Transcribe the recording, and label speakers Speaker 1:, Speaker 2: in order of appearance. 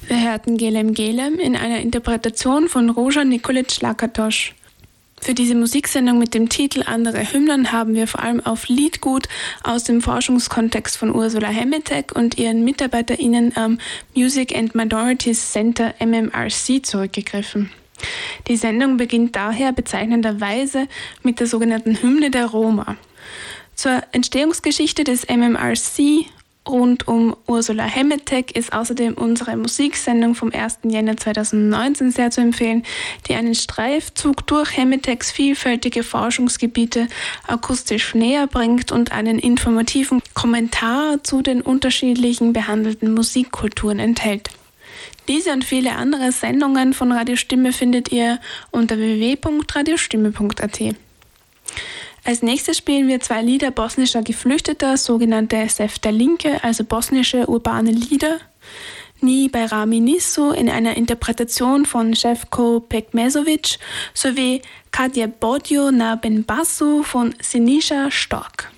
Speaker 1: Wir hörten Gelem Gelem in einer Interpretation von Rózsa Nikolić Lakatos. Für diese Musiksendung mit dem Titel Andere Hymnen haben wir vor allem auf Liedgut aus dem Forschungskontext von Ursula Hemetek und ihren MitarbeiterInnen am Music and Minorities Center MMRC zurückgegriffen. Die Sendung beginnt daher bezeichnenderweise mit der sogenannten Hymne der Roma. Zur Entstehungsgeschichte des MMRC rund um Ursula Hemetek ist außerdem unsere Musiksendung vom 1. Jänner 2019 sehr zu empfehlen, die einen Streifzug durch Hemeteks vielfältige Forschungsgebiete akustisch näher bringt und einen informativen Kommentar zu den unterschiedlichen behandelten Musikkulturen enthält. Diese und viele andere Sendungen von Radio Stimme findet ihr unter www.radiostimme.at. Als nächstes spielen wir 2 Lieder bosnischer Geflüchteter, sogenannte Sefta Linke, also bosnische urbane Lieder. Ni Bajrami Nisu in einer Interpretation von Željko Pekmezović sowie Kad je Bodio na Benbasu von Siniša Stork.